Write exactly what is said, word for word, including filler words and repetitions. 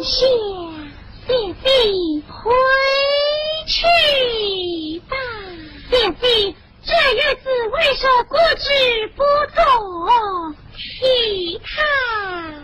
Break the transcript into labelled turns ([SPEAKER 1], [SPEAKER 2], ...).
[SPEAKER 1] 下，爹爹回去吧。爹爹，这日子为何过之不多？天